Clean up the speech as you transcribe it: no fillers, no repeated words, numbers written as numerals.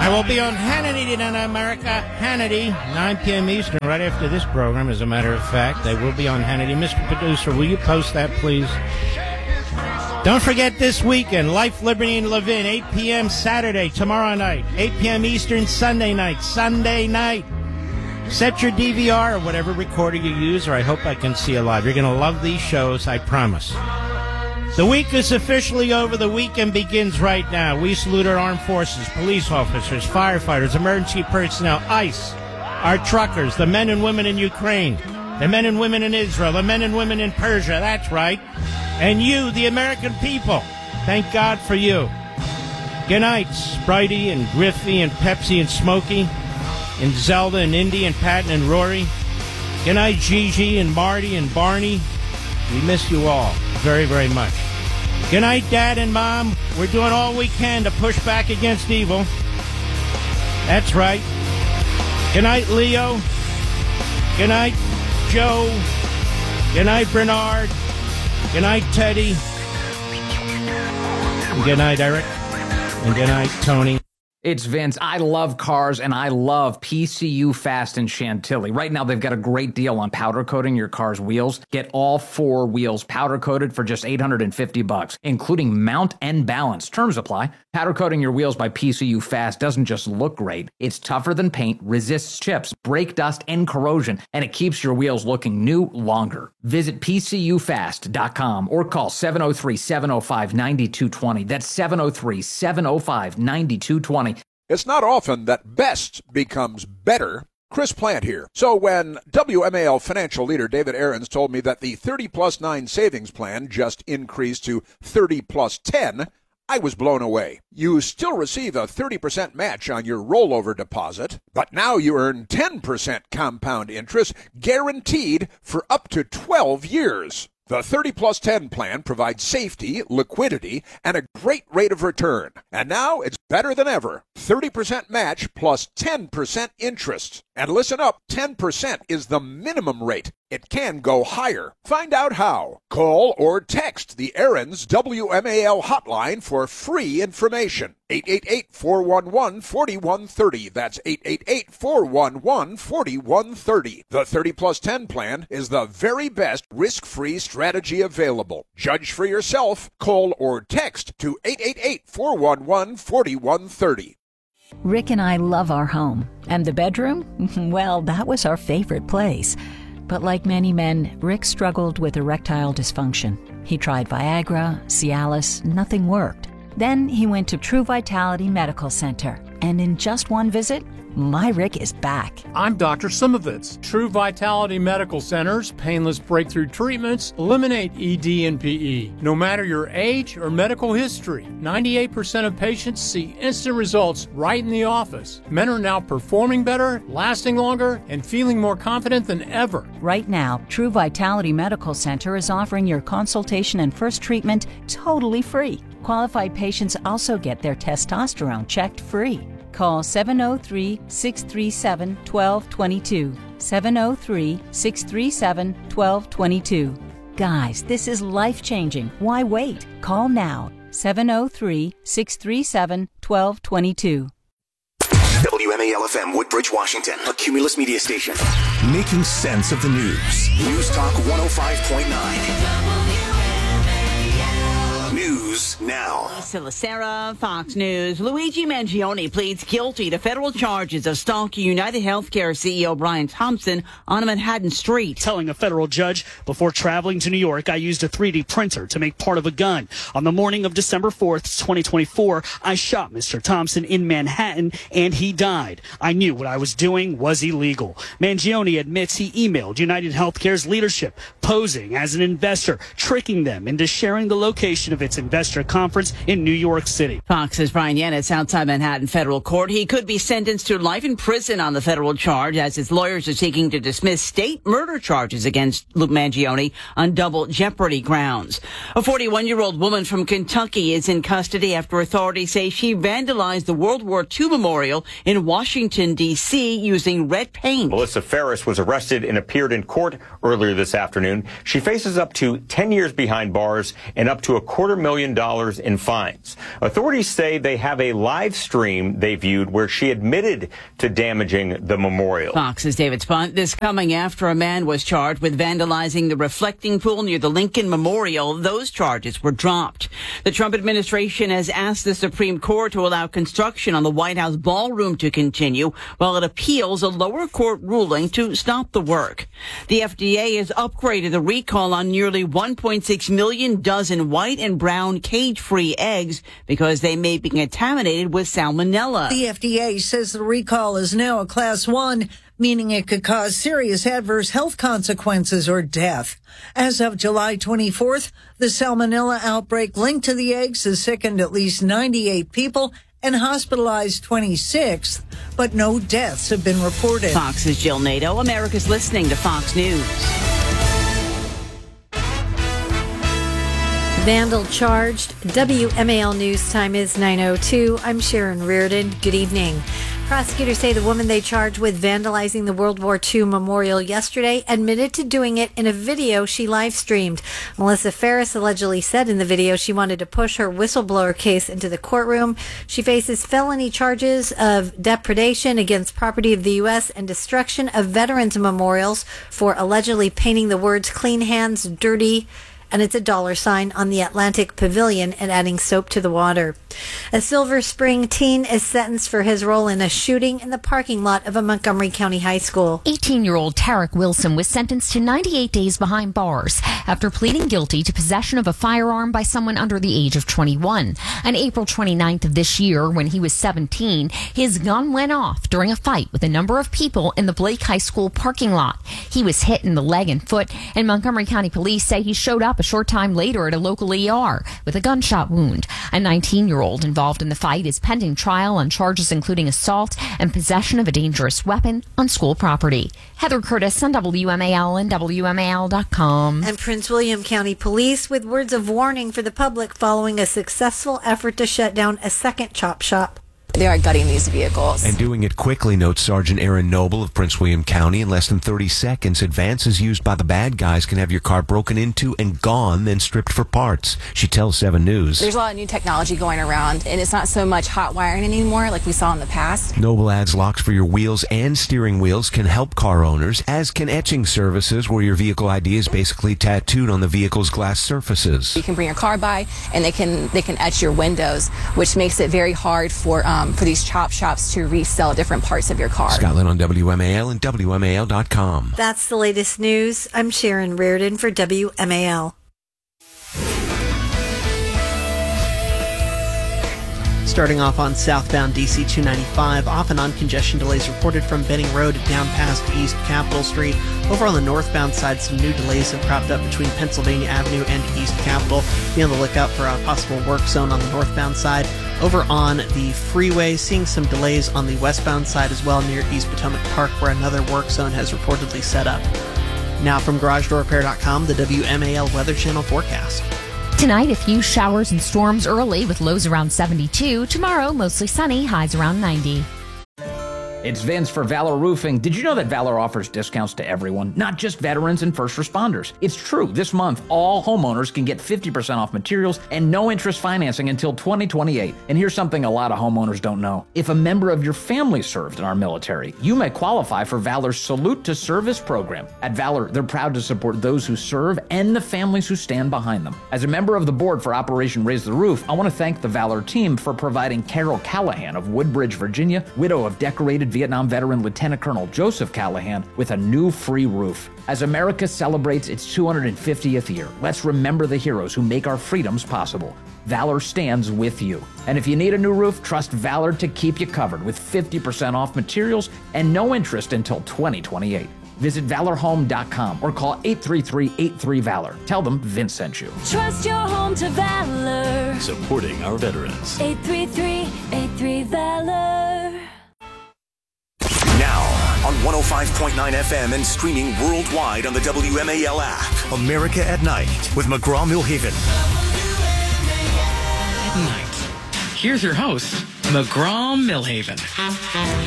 I will be on Hannity Tonight America. Hannity, 9 p.m. Eastern, right after this program, as a matter of fact. They will be on Hannity. Mr. Producer, will you post that, please? Don't forget this weekend, Life, Liberty, and Levin, 8 p.m. Saturday, tomorrow night. 8 p.m. Eastern, Sunday night. Sunday night. Set your DVR or whatever recorder you use, or I hope I can see you live. You're going to love these shows, I promise. The week is officially over. The weekend begins right now. We salute our armed forces, police officers, firefighters, emergency personnel, ICE, our truckers, the men and women in Ukraine, the men and women in Israel, the men and women in Persia, that's right, and you, the American people. Thank God for you. Good night, Spritey and Griffey and Pepsi and Smokey and Zelda and Indy and Patton and Rory. Good night, Gigi and Marty and Barney. We miss you all very, very much. Good night, Dad and Mom. We're doing all we can to push back against evil. That's right. Good night, Leo. Good night, Joe. Good night, Bernard. Good night, Teddy. And good night, Eric. And good night, Tony. It's Vince. I love cars, and I love PCU Fast in Chantilly. Right now, they've got a great deal on powder coating your car's wheels. Get all 4 wheels powder coated for just $850, including mount and balance. Terms apply. Powder coating your wheels by PCU Fast doesn't just look great. It's tougher than paint, resists chips, brake dust, and corrosion, and it keeps your wheels looking new longer. Visit PCUFast.com or call 703-705-9220. That's 703-705-9220. It's not often that best becomes better. Chris Plant here. So when WMAL financial leader David Aarons told me that the 30+9 savings plan just increased to 30+10, I was blown away. You still receive a 30% match on your rollover deposit, but now you earn 10% compound interest guaranteed for up to 12 years. The 30+10 plan provides safety, liquidity, and a great rate of return. And now it's better than ever. 30% match plus 10% interest. And listen up, 10% is the minimum rate. It can go higher. Find out how. Call or text the Aarons WMAL hotline for free information. 888-411-4130. That's 888-411-4130. The 30+10 plan is the very best risk-free strategy available. Judge for yourself. Call or text to 888-411-4130. Rick and I love our home. And the bedroom? Well, that was our favorite place. But like many men, Rick struggled with erectile dysfunction. He tried Viagra, Cialis, nothing worked. Then he went to True Vitality Medical Center. And in just one visit, my Rick is back. I'm Dr. Simovitz. True Vitality Medical Center's painless breakthrough treatments eliminate ED and PE. No matter your age or medical history, 98% of patients see instant results right in the office. Men are now performing better, lasting longer, and feeling more confident than ever. Right now, True Vitality Medical Center is offering your consultation and first treatment totally free. Qualified patients also get their testosterone checked free. Call 703-637-1222. 703-637-1222. Guys, this is life-changing. Why wait? Call now. 703-637-1222. WMAL-FM, Woodbridge, Washington, a Cumulus media station. Making sense of the news. News Talk 105.9. News now. Lisa Lacera, Fox News. Luigi Mangione pleads guilty to federal charges of stalking United Healthcare CEO Brian Thompson on Manhattan Street. Telling a federal judge, before traveling to New York, I used a 3D printer to make part of a gun. On the morning of December 4th, 2024, I shot Mr. Thompson in Manhattan and he died. I knew what I was doing was illegal. Mangione admits he emailed United Healthcare's leadership, posing as an investor, tricking them into sharing the location of its investor conference in New York City. Fox's Brian Yanis outside Manhattan federal court. He could be sentenced to life in prison on the federal charge as his lawyers are seeking to dismiss state murder charges against Luke Mangione on double jeopardy grounds. A 41-year-old woman from Kentucky is in custody after authorities say she vandalized the World War II memorial in Washington, D.C. using red paint. Melissa Ferris was arrested and appeared in court earlier this afternoon. She faces up to 10 years behind bars and up to $250,000 in fines. Authorities say they have a live stream they viewed where she admitted to damaging the memorial. Fox's David Spunt. This coming after a man was charged with vandalizing the reflecting pool near the Lincoln Memorial. Those charges were dropped. The Trump administration has asked the Supreme Court to allow construction on the White House ballroom to continue while it appeals a lower court ruling to stop the work. The FDA has upgraded the recall on nearly 1.6 million dozen white and brown cage-free eggs because they may be contaminated with salmonella. The FDA says the recall is now a Class 1, meaning it could cause serious adverse health consequences or death. As of July 24th, the salmonella outbreak linked to the eggs has sickened at least 98 people and hospitalized 26, but no deaths have been reported. Fox's Jill Nato. America's listening to Fox News. Vandal charged. WMAL News time is 9:02. I'm Sharon Reardon. Good evening. Prosecutors say the woman they charged with vandalizing the World War II memorial yesterday admitted to doing it in a video she live streamed. Melissa Ferris allegedly said in the video she wanted to push her whistleblower case into the courtroom. She faces felony charges of depredation against property of the U.S. and destruction of veterans memorials for allegedly painting the words "clean hands, dirty," and it's a $sign on the Atlantic Pavilion and adding soap to the water. A Silver Spring teen is sentenced for his role in a shooting in the parking lot of a Montgomery County high school. 18-year-old Tarek Wilson was sentenced to 98 days behind bars after pleading guilty to possession of a firearm by someone under the age of 21. On April 29th of this year, when he was 17, his gun went off during a fight with a number of people in the Blake High School parking lot. He was hit in the leg and foot, and Montgomery County police say he showed up a short time later at a local ER with a gunshot wound. A 19-year-old involved in the fight is pending trial on charges including assault and possession of a dangerous weapon on school property. Heather Curtis on WMAL and WMAL.com. And Prince William County Police with words of warning for the public following a successful effort to shut down a second chop shop. They are gutting these vehicles. And doing it quickly, notes Sergeant Aaron Noble of Prince William County. In less than 30 seconds, advances used by the bad guys can have your car broken into and gone, then stripped for parts. She tells 7 News. There's a lot of new technology going around, and it's not so much hot wiring anymore like we saw in the past. Noble adds locks for your wheels and steering wheels can help car owners, as can etching services where your vehicle ID is basically tattooed on the vehicle's glass surfaces. You can bring your car by, and they can etch your windows, which makes it very hard for these chop shops to resell different parts of your car. Scotland on WMAL and WMAL.com. That's the latest news. I'm Sharon Reardon for WMAL. Starting off on southbound DC 295, off and on congestion delays reported from Benning Road down past East Capitol Street. Over on the northbound side, some new delays have cropped up between Pennsylvania Avenue and East Capitol. Be on the lookout for a possible work zone on the northbound side. Over on the freeway, seeing some delays on the westbound side as well near East Potomac Park, where another work zone has reportedly set up. Now from GarageDoorRepair.com, the WMAL Weather Channel forecast. Tonight, a few showers and storms early with lows around 72. Tomorrow, mostly sunny, highs around 90. It's Vince for Valor Roofing. Did you know that Valor offers discounts to everyone, not just veterans and first responders? It's true. This month, all homeowners can get 50% off materials and no interest financing until 2028. And here's something a lot of homeowners don't know. If a member of your family served in our military, you may qualify for Valor's Salute to Service program. At Valor, they're proud to support those who serve and the families who stand behind them. As a member of the board for Operation Raise the Roof, I want to thank the Valor team for providing Carol Callahan of Woodbridge, Virginia, widow of decorated Vietnam veteran Lieutenant Colonel Joseph Callahan, with a new free roof. As America celebrates its 250th year, let's remember the heroes who make our freedoms possible. Valor stands with you. And if you need a new roof, trust Valor to keep you covered with 50% off materials and no interest until 2028. Visit ValorHome.com or call 833-83-VALOR. Tell them Vince sent you. Trust your home to Valor. Supporting our veterans. 833-83-VALOR. Now, on 105.9 FM and streaming worldwide on the WMAL app. America at Night with McGraw-Milhaven. At night. Here's your host, McGraw-Milhaven.